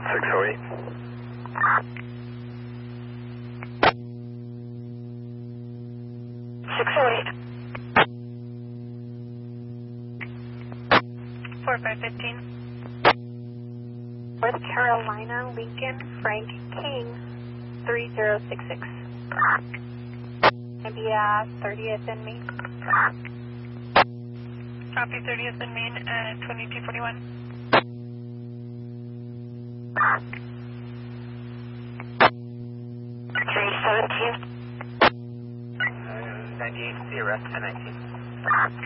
608. 608. 4515. North Carolina, Lincoln, Frank King, 3066. Maybe 30th and Main. Copy 30th and Main at 2241. 317. 98, see arrest 1019.